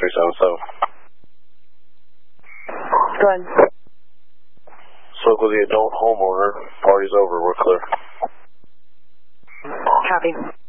377. Go ahead. Spoke with the adult homeowner. Party's over. We're clear. Copy.